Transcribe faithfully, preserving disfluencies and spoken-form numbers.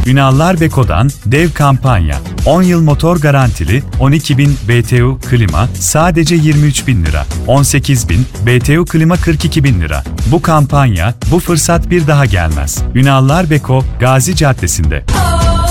Ünallar Beko'dan dev kampanya. on yıl motor garantili, on iki bin B T U klima sadece yirmi üç bin lira. on sekiz bin B T U klima kırk iki bin lira. Bu kampanya, bu fırsat bir daha gelmez. Ünallar Beko, Gazi Caddesi'nde.